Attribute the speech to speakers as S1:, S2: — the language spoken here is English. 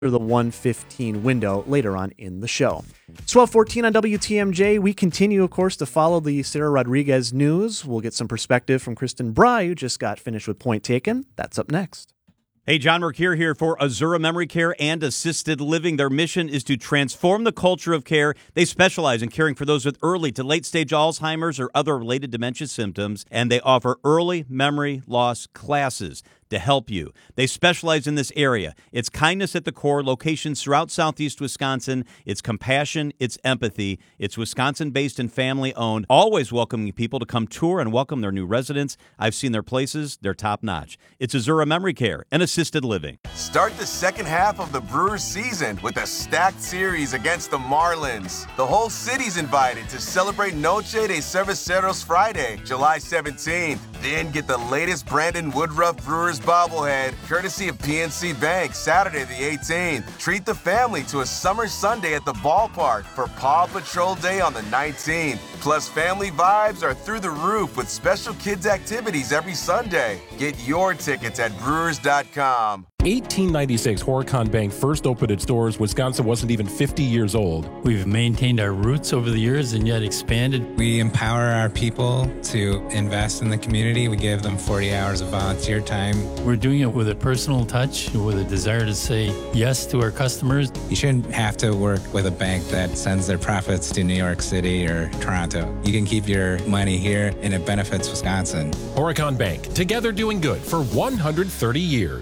S1: the 1:15 window later on in the show. It's 12:14 on WTMJ. We continue, of course, to follow the Sarah Rodriguez news. We'll get some perspective from Kristen Bry, who just got finished with Point Taken. That's up next.
S2: Hey, John Mercure here for Azura Memory Care and Assisted Living. Their mission is to transform the culture of care. They specialize in caring for those with early to late-stage Alzheimer's or other related dementia symptoms, and they offer early memory loss classes to help you. They specialize in this area. It's kindness at the core, locations throughout southeast Wisconsin. It's compassion, it's empathy. It's Wisconsin-based and family-owned, always welcoming people to come tour and welcome their new residents. I've seen their places. They're top-notch. It's Azura Memory Care and Assisted Living.
S3: Start the second half of the Brewers season with a stacked series against the Marlins. The whole city's invited to celebrate Noche de Cerveceros Friday, July 17th. Then get the latest Brandon Woodruff Brewers bobblehead, courtesy of PNC Bank, Saturday the 18th. Treat the family to a summer Sunday at the ballpark for Paw Patrol Day on the 19th. Plus, family vibes are through the roof with special kids activities every Sunday. Get your tickets at brewers.com.
S4: 1896, Horicon Bank first opened its doors. Wisconsin wasn't even 50 years old.
S5: We've maintained our roots over the years and yet expanded.
S6: We empower our people to invest in the community. We give them 40 hours of volunteer time.
S5: We're doing it with a personal touch, with a desire to say yes to our customers.
S6: You shouldn't have to work with a bank that sends their profits to New York City or Toronto. You can keep your money here and it benefits Wisconsin.
S4: Horicon Bank, together doing good for 130 years.